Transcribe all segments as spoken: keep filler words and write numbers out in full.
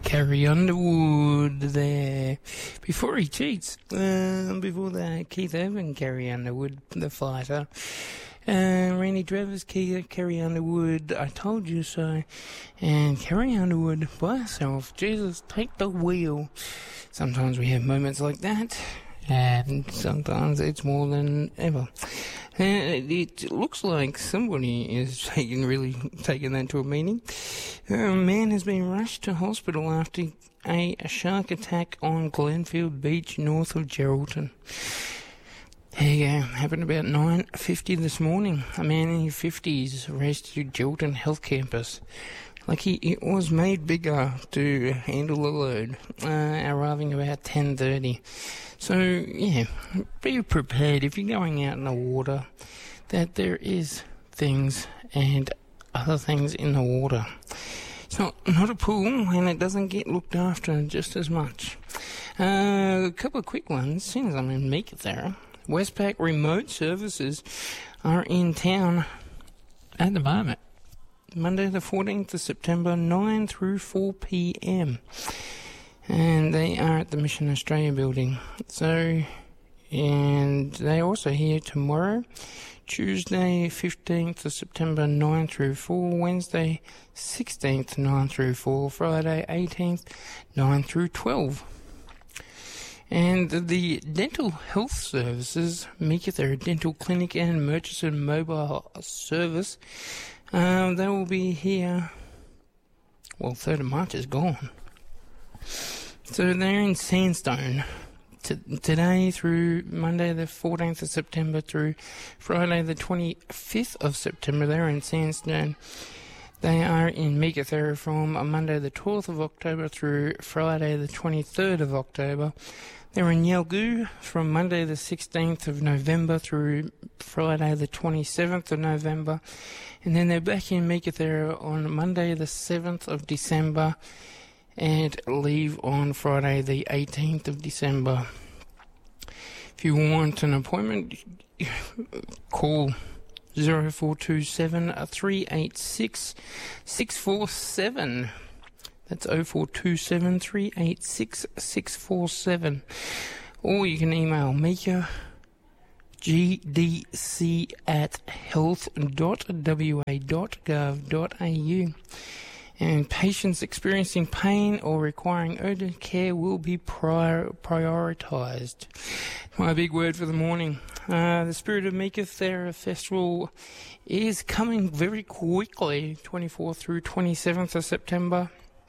Carrie Underwood there. Before he cheats, uh, before that, Keith Urban, Carrie Underwood, the fighter. Uh, Randy Travers, Carrie Underwood, I Told You So. And Carrie Underwood by herself, Jesus, Take the Wheel. Sometimes we have moments like that, and sometimes it's more than ever. And it looks like somebody is taking, really taking that to a meaning. A man has been rushed to hospital after a, a shark attack on Glenfield Beach north of Geraldton. There you go. Happened about nine fifty this morning. A man in his fifties rescued Geraldton Health Campus. Lucky it was made bigger to handle the load, uh, arriving about ten thirty. So, yeah, be prepared if you're going out in the water that there is things and other things in the water. It's not, not a pool, and it doesn't get looked after just as much. Uh, a couple of quick ones, seeing as I'm in Meekatharra. Westpac remote services are in town at the moment. Monday the fourteenth of September, nine through four p.m. And they are at the Mission Australia building. So, and they're also here tomorrow, Tuesday fifteenth of September, nine through four, Wednesday sixteenth, nine through four, Friday eighteenth, nine through twelve. And the Dental Health Services, Meekatharra Dental Clinic and Murchison Mobile Service, um, they will be here, well, third of March is gone. So they're in Sandstone T- today through Monday the fourteenth of September through Friday the twenty-fifth of September. They're in Sandstone. They are in Meekatharra from Monday the twelfth of October through Friday the twenty-third of October. They're in Yalgoo from Monday the sixteenth of November through Friday the twenty-seventh of November. And then they're back in Meekatharra on Monday the seventh of December and leave on Friday the eighteenth of December. If you want an appointment, call zero four two seven, three eight six, six four seven. That's zero four two seven, three eight six, six four seven. Or you can email Mika, G D C at health dot w a dot gov dot a u. And patients experiencing pain or requiring urgent care will be prior- prioritised. My big word for the morning. Uh, the Spirit of Meekatharra Festival is coming very quickly, twenty-fourth through twenty-seventh of September.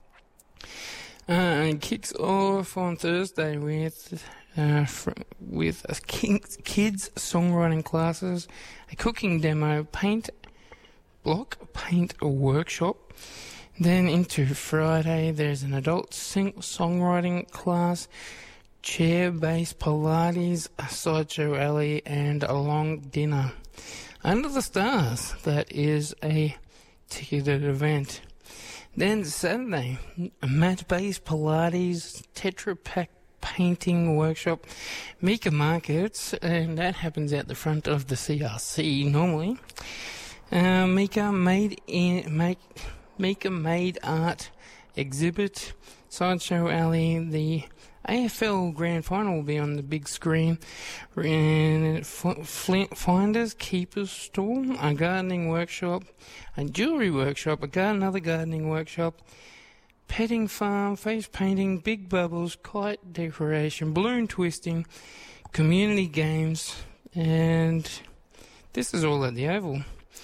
Uh, and kicks off on Thursday with uh, fr- with a kids, kids songwriting classes, a cooking demo, paint block, paint workshop. Then into Friday, there's an adult sing- songwriting class, chair-based Pilates, a sideshow alley, and a long dinner. Under the Stars, that is a ticketed event. Then Saturday, a mat-based Pilates, Tetra Pak painting workshop, Mika Markets, and that happens out the front of the C R C normally. Uh, Mika made in make. Mika Made Art exhibit, Sideshow Alley. The A F L Grand Final will be on the big screen. And Flint Finders, Keepers Store, a gardening workshop, a jewellery workshop, a garden, another gardening workshop, petting farm, face painting, big bubbles, kite decoration, balloon twisting, community games, and this is all at the Oval.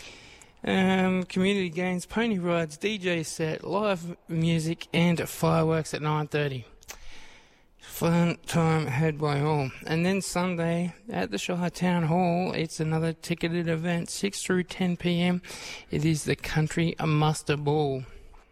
Um, community games, pony rides, D J set, live music and fireworks at nine thirty. Fun time had by all. And then Sunday at the Shire Town Hall, it's another ticketed event, six through ten p.m. It is the Country Muster Ball.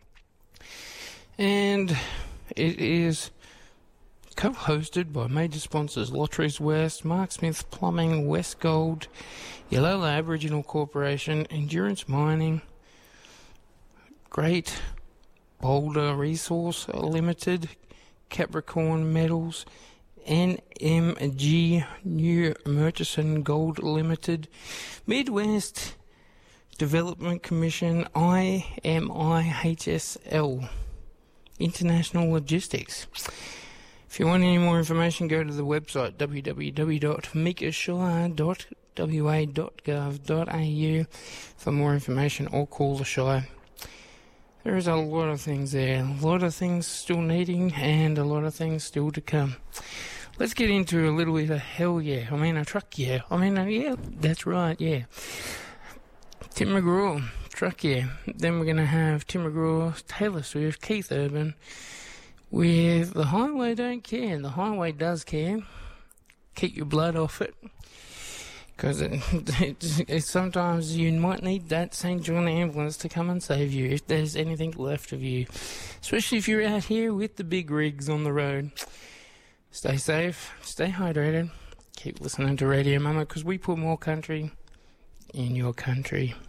And it is co-hosted by major sponsors Lotteries West, Mark Smith Plumbing, West Gold, Yalala Aboriginal Corporation, Endurance Mining, Great Boulder Resource Limited, Capricorn Metals, N M G New Murchison Gold Limited, Midwest Development Commission, I M I H S L. International Logistics. If you want any more information, go to the website w w w dot mika shire dot w a dot gov dot a u for more information, or call the Shire. There is a lot of things there, a lot of things still needing and a lot of things still to come. Let's get into a little bit of hell yeah. I mean a truck yeah. I mean, a, yeah, that's right, yeah. Tim McGraw, truck yeah. Then we're going to have Tim McGraw, Taylor Swift, Keith Urban with The Highway Don't Care. The Highway does care. Keep your blood off it. Because it, it, it, sometimes you might need that Saint John ambulance to come and save you if there's anything left of you. Especially if you're out here with the big rigs on the road. Stay safe, stay hydrated, keep listening to Radio Mama, because we put more country in your country.